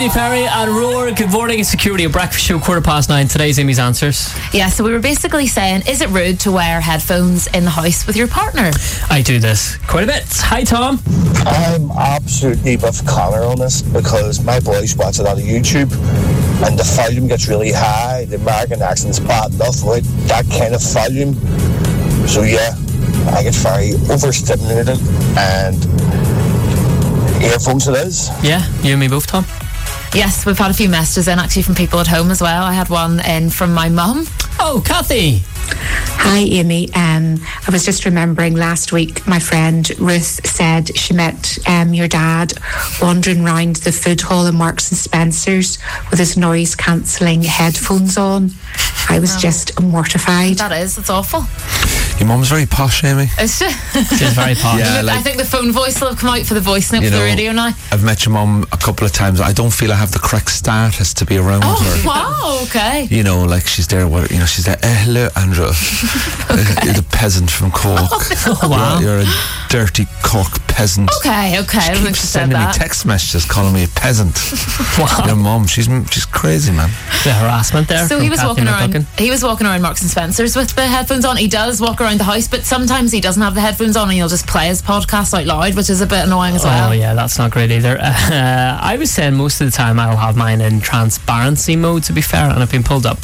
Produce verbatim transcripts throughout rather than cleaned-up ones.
Katy Perry and Roar. Good morning, it's Security, a breakfast show, quarter past nine. Today's Amy's Answers. Yeah, so we were basically saying, is it rude to wear headphones in the house with your partner? I do this quite a bit. Hi, Tom. I'm absolutely with Connor on this because my boys watch a lot of YouTube and the volume gets really high. The American accent's bad enough with that kind of volume. So yeah, I get very overstimulated and earphones it is. Yeah, you and me both, Tom. Yes, we've had a few messages in actually from people at home as well. I had one in from my mum. Oh, Kathy. Hi, Amy. Um, I was just remembering last week my friend Ruth said she met um, your dad wandering round the food hall in Marks and Spencer's with his noise-cancelling headphones on. I was oh. just mortified. That is, it's awful. Your mum's very posh, Amy. Is she? She's very posh. Yeah, Look, like, I think the phone voice will have come out for the voice note you for know, the radio now. I've met your mum a couple of times. I don't feel I have the correct status to be around Oh, her. wow, okay. You know, like she's there, you know, she's there, eh, hello, Andrew. Okay. You're the peasant from Cork. Oh, wow. You're, you're a dirty Cork peasant. Okay, okay. I She don't think keeps she said sending me that. text messages calling me a peasant. Wow. Your mum, she's she's crazy, man. The harassment there. So from he was Kathy walking around. McDuckin. He was walking around Marks and Spencer's with the headphones on. He does walk around the house, but sometimes he doesn't have the headphones on, and he'll just play his podcast out loud, which is a bit annoying as well. Oh yeah, that's not great either. Uh, I was saying most of the time I'll have mine in transparency mode, to be fair, and I've been pulled up.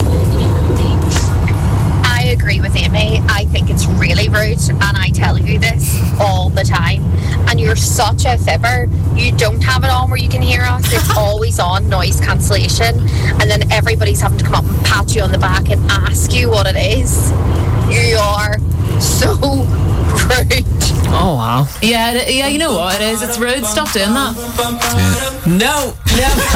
I agree with Amy. I think it's really rude, and I tell you this all the time. And you're such a fibber. You don't have it on where you can hear us. It's always on noise cancellation, and then everybody's having to come up and pat you on the back and ask you what it is. You are so rude. Oh wow. Yeah, yeah. You know what it is? It's rude. Stop doing that. Yeah. No, never.